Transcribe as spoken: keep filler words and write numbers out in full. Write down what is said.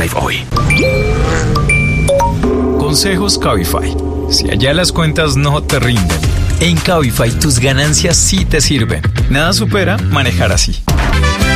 Drive hoy. Consejos Cabify. Si allá las cuentas no te rinden, en Cabify tus ganancias sí te sirven. Nada supera manejar así.